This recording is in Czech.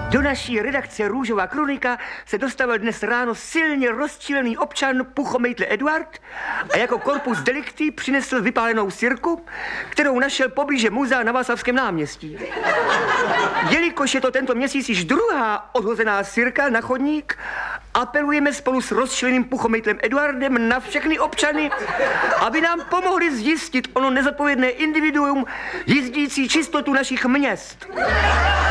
Do naší redakce Růžová kronika se dostavil dnes ráno silně rozčilený občan Puchomejtle Eduard a jako corpus delicti přinesl vypálenou sirku, kterou našel poblíže muzea na Václavském náměstí. Jelikož je to tento měsíc již druhá odhozená sirka na chodník, apelujeme spolu s rozčileným Puchomejtlem Eduardem na všechny občany, aby nám pomohli zjistit ono nezodpovědné individuum jízdící čistotu našich měst.